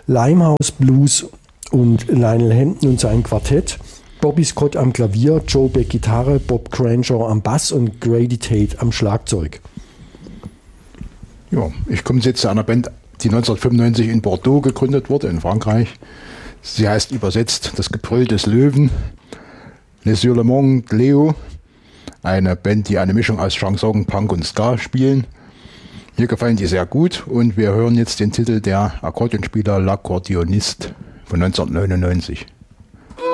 Limehouse Blues und Lionel Hampton und sein Quartett, Bobby Scott am Klavier, Joe Beck Gitarre, Bob Cranshaw am Bass und Grady Tate am Schlagzeug. Ja, ich komme jetzt zu einer Band, die 1995 in Bordeaux gegründet wurde, in Frankreich. Sie heißt übersetzt Das Gebrüll des Löwen, Les Hurlements de Léo, eine Band, die eine Mischung aus Chanson, Punk und Ska spielen. Mir gefallen die sehr gut und wir hören jetzt den Titel Der Akkordeonspieler L'Accordéoniste von 1999.